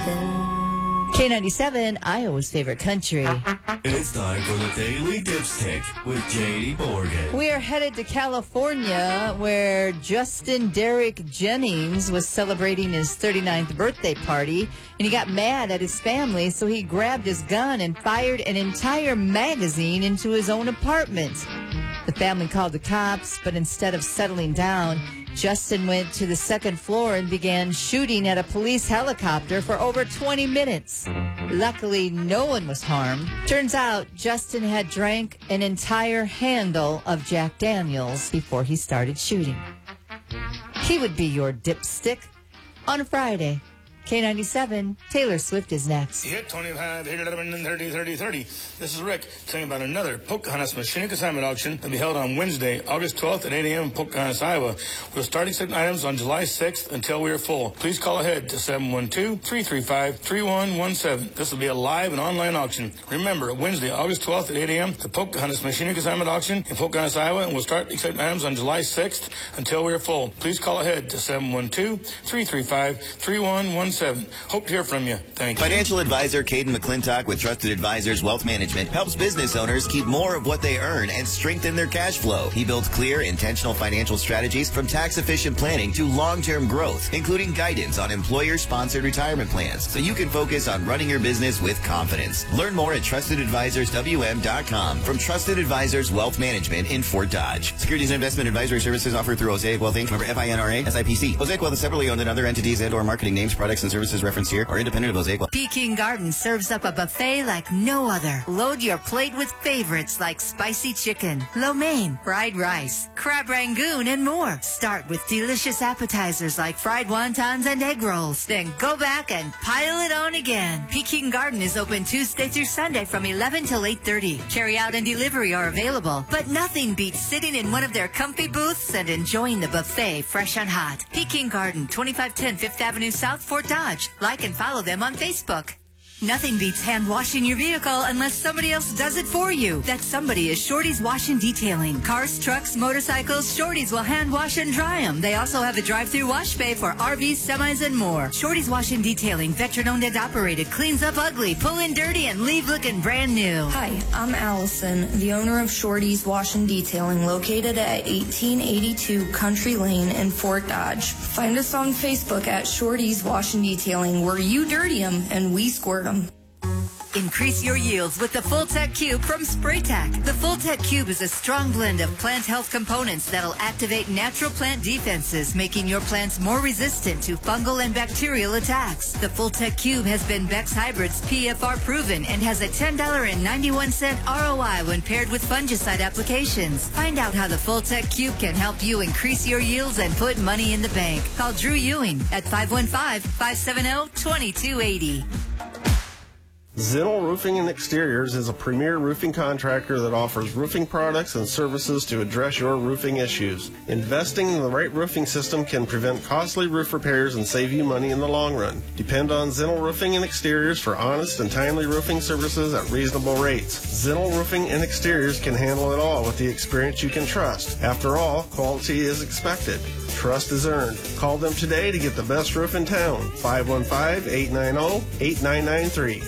Allison. K97, Iowa's favorite country. It's time for the Daily Dipstick with J.D. Morgan. We are headed to California, where Justin Derrick Jennings was celebrating his 39th birthday party, and he got mad at his family, so he grabbed his gun and fired an entire magazine into his own apartment. The family called the cops, but instead of settling down, Justin went to the second floor and began shooting at a police helicopter for over 20 minutes. Luckily, no one was harmed. Turns out, Justin had drank an entire handle of Jack Daniels before he started shooting. He would be your dipstick on a Friday. K97, Taylor Swift is next. Hit 25, hit 11, 30, 30, 30. This is Rick telling you about another Pocahontas Machine Consignment Auction that will be held on Wednesday, August 12th at 8 a.m. in Pocahontas, Iowa. We'll start accepting items on July 6th until we are full. Please call ahead to 712-335-3117. This will be a live and online auction. Remember, Wednesday, August 12th at 8 a.m., the Pocahontas Machine Consignment Auction in Pocahontas, Iowa, and we'll start accepting items on July 6th until we are full. Please call ahead to 712-335-3117. Hope to hear from you. Thank you. Financial advisor Caden McClintock with Trusted Advisors Wealth Management helps business owners keep more of what they earn and strengthen their cash flow. He builds clear, intentional financial strategies from tax-efficient planning to long-term growth, including guidance on employer-sponsored retirement plans, so you can focus on running your business with confidence. Learn more at TrustedAdvisorsWM.com from Trusted Advisors Wealth Management in Fort Dodge. Securities and investment advisory services offered through Osaic Wealth Inc. Member FINRA, SIPC. Osaic Wealth is separately owned, and other entities and/or marketing names, products, and services referenced here are independent of Osaic Wealth. Peking Garden serves up a buffet like no other. Load your plate with favorites like spicy chicken, lo mein, fried rice, crab rangoon, and more. Start with delicious appetizers like fried wontons and egg rolls. Then go back and pile it on again. Peking Garden is open Tuesday through Sunday from 11 till 8:30. Carry out and delivery are available, but nothing beats sitting in one of their comfy booths and enjoying the buffet fresh and hot. Peking Garden, 2510 Fifth Avenue South, Fort Dodge. Like and follow them on Facebook. Nothing beats hand washing your vehicle unless somebody else does it for you. That somebody is Shorty's Wash and Detailing. Cars, trucks, motorcycles, Shorty's will hand wash and dry them. They also have a drive-through wash bay for RVs, semis, and more. Shorty's Wash and Detailing, veteran-owned and operated, cleans up ugly, pull in dirty, and leave looking brand new. Hi, I'm Allison, the owner of Shorty's Wash and Detailing, located at 1882 Country Lane in Fort Dodge. Find us on Facebook at Shorty's Wash and Detailing, where you dirty them and we squirt them. Increase your yields with the Full Tech Cube from Spraytech. The Full Tech Cube is a strong blend of plant health components that'll activate natural plant defenses, making your plants more resistant to fungal and bacterial attacks. The Full Tech Cube has been Bex Hybrid's PFR proven and has a $10.91 ROI when paired with fungicide applications. Find out how the Full Tech Cube can help you increase your yields and put money in the bank. Call Drew Ewing at 515-570-2280. Zinnel Roofing and Exteriors is a premier roofing contractor that offers roofing products and services to address your roofing issues. Investing in the right roofing system can prevent costly roof repairs and save you money in the long run. Depend on Zinnel Roofing and Exteriors for honest and timely roofing services at reasonable rates. Zinnel Roofing and Exteriors can handle it all with the experience you can trust. After all, quality is expected. Trust is earned. Call them today to get the best roof in town. 515-890-8993.